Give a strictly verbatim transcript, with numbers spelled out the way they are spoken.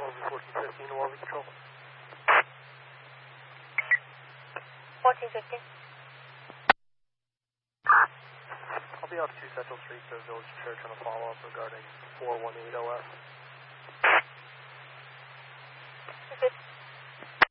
fourteen fifteen to Walvis Control. fourteen fifteen. I'll be off two Central Street to Village Church on a follow-up regarding four one eight O S.